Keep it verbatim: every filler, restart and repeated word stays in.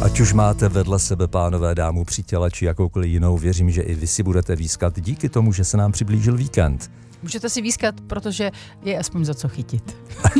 Ať už máte vedle sebe, pánové, dámu, přítele či jakoukoliv jinou, věřím, že i vy si budete výskat díky tomu, že se nám přiblížil víkend. Můžete si výskat, protože je aspoň za co chytit.